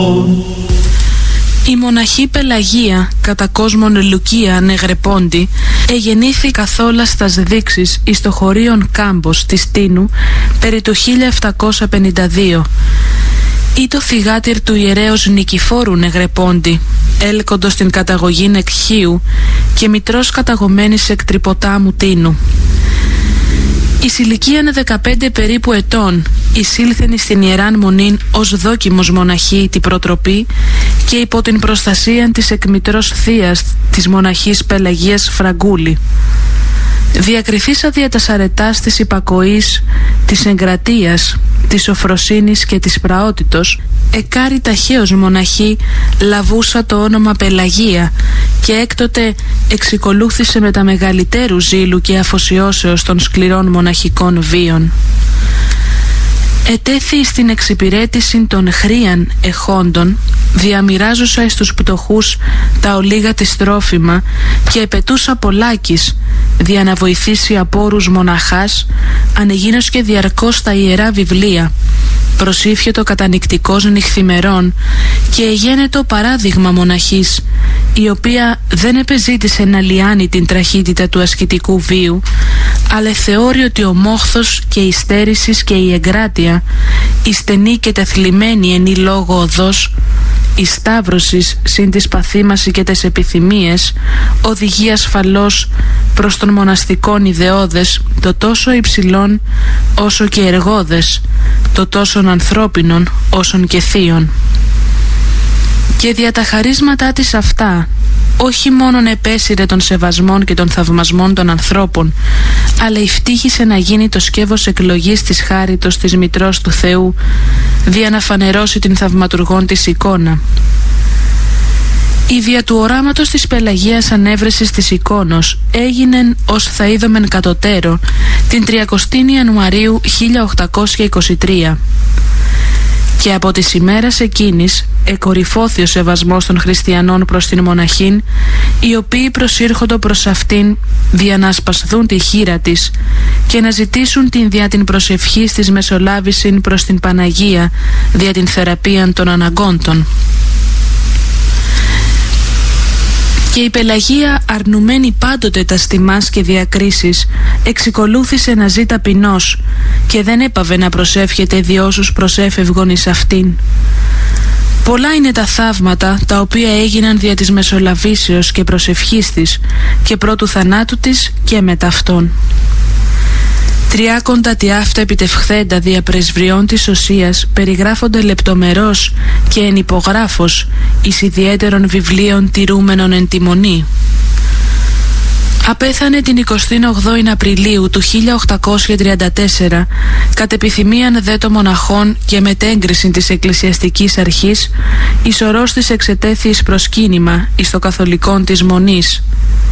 Η μοναχή Πελαγία, κατά κόσμον Λουκία Νεγρεπόντη, εγεννήθη καθόλα στας δείξεις εις το χωρίον Κάμπος της Τίνου περί του 1752. Ή το θυγάτηρ του ιερέως Νικηφόρου Νεγρεπόντη, έλκοντος την καταγωγήν εκ Χίου και μητρός καταγωμένης εκ Τρυποτάμου Τίνου. Εις ηλικίαν 15 περίπου ετών εισήλθεν στην Ιεράν Μονήν ως δόκιμος μοναχή τη προτροπή και υπό την προστασία της εκμητρός θείας της μοναχής Πελαγίας Φραγκούλη. Διακριθήσα δια τας αρετάς της υπακοής, της εγκρατείας, της σοφροσύνης και της πραότητος, εκάρη ταχαίως μοναχή λαβούσα το όνομα Πελαγία και έκτοτε εξικολούθησε με τα μεγαλύτερου ζήλου και αφοσιώσεως των σκληρών μοναχικών βίων. Ετέθη στην εξυπηρέτηση των χρίαν εχόντων, διαμοιράζουσα εις τους πτωχούς τα ολίγα της τρόφιμα και επετούσα πολλάκις, δια να βοηθήσει απόρους μοναχάς, ανεγίνος και διαρκώς τα ιερά βιβλία, προσήφιωτο κατανυκτικός νυχθημερών και εγένετο παράδειγμα μοναχής, η οποία δεν επεζήτησε να λιάνει την τραχύτητα του ασκητικού βίου, αλλά θεώρει ότι ο μόχθος και η στέρησης και η εγκράτεια, η στενή και τεθλιμμένη ενή λόγω οδός, η σταύρωσης συν της παθήμαση και τις επιθυμίες, οδηγεί ασφαλώς προς τον μοναστικόν ιδεώδες, το τόσο υψηλόν όσο και εργώδες, το τόσον ανθρώπινον όσον και θείον. Και δια τα χαρίσματά της αυτά, όχι μόνον επέσυρε των σεβασμών και των θαυμασμών των ανθρώπων, αλλά ευτύχησε να γίνει το σκεύος εκλογής της χάριτος της Μητρός του Θεού, δια να φανερώσει την θαυματουργών της εικόνα. Η δια του οράματος της Πελαγίας ανέβρεσης της εικόνος έγινεν ως θα είδομεν κατωτέρω την 30η Ιανουαρίου 1823. Και από τις ημέρας εκείνης εκορυφώθη ο σεβασμός των χριστιανών προς την μοναχήν, οι οποίοι προσήρχοντο προς αυτήν δια να ασπασθούν τη χείρα της και να ζητήσουν την δια την προσευχή της μεσολάβησιν προς την Παναγία δια την θεραπείαν των αναγκόντων. Και η Πελαγία, αρνουμένη πάντοτε τα στιμάς και διακρίσεις, εξικολούθησε να ζει ταπεινός και δεν έπαβε να προσεύχεται δι' όσους προσέφευγον εις αυτήν. Πολλά είναι τα θαύματα τα οποία έγιναν δια της μεσολαβήσεως και προσευχής της και πρώτου θανάτου της και μετά αυτόν. Τριάκοντα τι αυτά επιτευχθέντα δια πρεσβριών της Οσίας περιγράφονται λεπτομερώς και εν υπογράφος εις ιδιαίτερων βιβλίων τηρούμενων εν τιμονή. Απέθανε την 28η Απριλίου του 1834 κατ' επιθυμίαν δε των μοναχών και μετέγκριση της εκκλησιαστικής αρχής, εις ορός της εξετέθη εις προσκύνημα εις το καθολικόν της Μονής.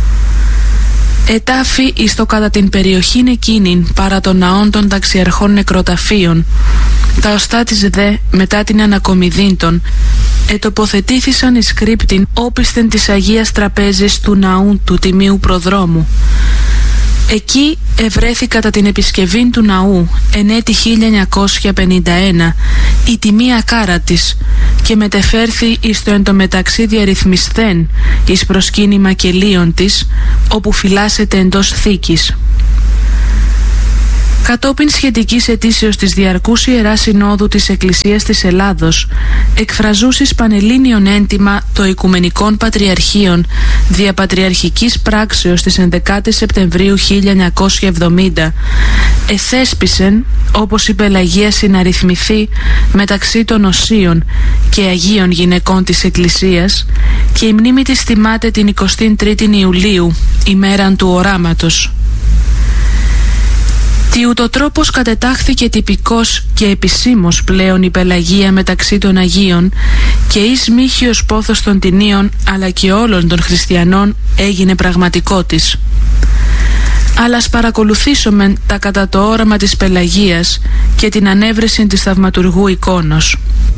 Ετάφη εις το κατά την περιοχήν εκείνην παρά των ναών των ταξιαρχών νεκροταφείων. Τα οστά της δε μετά την ανακομιδίντων ετοποθετήθησαν εις κρύπτην όπισθεν της Αγίας Τραπέζης του ναού του Τιμίου Προδρόμου. Εκεί ευρέθη κατά την επισκευήν του ναού εν έτη 1951 η τιμία κάρα της και μετεφέρθη εις το εντωμεταξύ διαρρυθμισθέν εις προσκύνημα κελίων της, όπου φυλάσσεται εντός θήκης. Κατόπιν σχετικής ετήσεως της Διαρκούς Ιεράς Συνόδου της Εκκλησίας της Ελλάδος, εκφραζούσης πανελλήνιον έντιμα το Οικουμενικών Πατριαρχείων δια πατριαρχικής πράξεως της 11ης Σεπτεμβρίου 1970, εθέσπισεν, όπως η Πελαγία συναριθμηθεί μεταξύ των οσίων και αγίων γυναικών της Εκκλησίας, και η μνήμη της τιμάται την 23η Ιουλίου, ημέραν του οράματος. Τι ούτω τρόπος κατετάχθηκε τυπικός και επισήμως πλέον η Πελαγία μεταξύ των Αγίων και εις μύχιος πόθος των τινίων αλλά και όλων των χριστιανών έγινε πραγματικό της. Αλλά ας παρακολουθήσουμε τα κατά το όραμα της Πελαγίας και την ανέβρεση της θαυματουργού εικόνος.